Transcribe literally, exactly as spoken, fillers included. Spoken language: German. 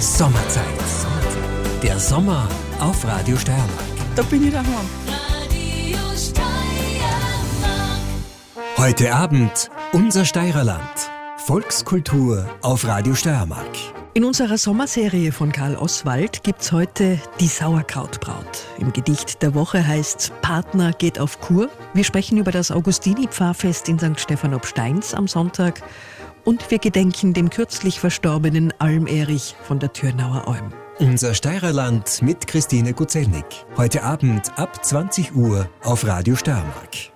Sommerzeit. Der Sommer auf Radio Steiermark. Da bin ich daheim. Heute Abend unser Steirerland. Volkskultur auf Radio Steiermark. In unserer Sommerserie von Karl Oswald gibt's heute die Sauerkrautbraut. Im Gedicht der Woche heißt's Partner geht auf Kur. Wir sprechen über das Augustini-Pfarrfest in Sankt Stephan ob Steins am Sonntag. Und wir gedenken dem kürzlich verstorbenen Alm-Erich von der Thürnauer Alm. Unser Steirerland mit Christine Guzelnik. Heute Abend ab zwanzig Uhr auf Radio Steiermark.